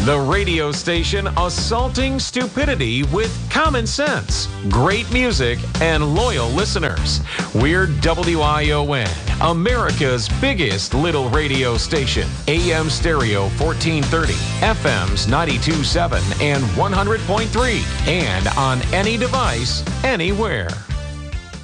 The radio station assaulting stupidity with common sense, great music, and loyal listeners. We're WION, America's biggest little radio station. AM stereo 1430, FMs 92.7 and 100.3, and on any device, anywhere.